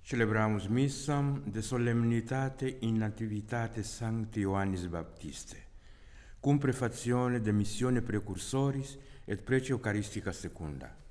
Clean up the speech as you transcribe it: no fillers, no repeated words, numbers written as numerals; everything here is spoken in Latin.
Celebramos missam de solemnitate in nativitate Sancti Ioannis Baptiste, cum prefazione de missione precursoris et prece Eucaristica secunda.